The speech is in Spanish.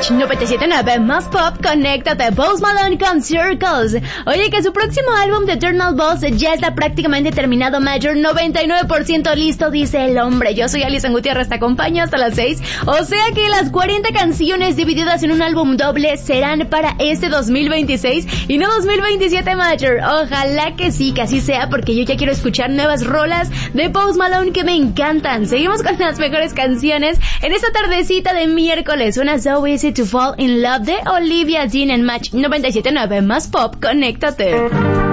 Match 97.9 más pop, conéctate. Post Malone con Circles. Oye, que su próximo álbum, The Eternal Boss, ya está prácticamente terminado, Major. 99% listo, dice el hombre. Yo soy Alison Gutiérrez, te acompaño hasta las 6. O sea que las 40 canciones divididas en un álbum doble serán para este 2026 y no 2027, Major. Ojalá que sí, que así sea, porque yo ya quiero escuchar nuevas rolas de Post Malone que me encantan. Seguimos con las mejores canciones en esta tardecita de miércoles. Suena So Easy to Fall in Love de Olivia Dean en Match 97.9 más pop, conéctate.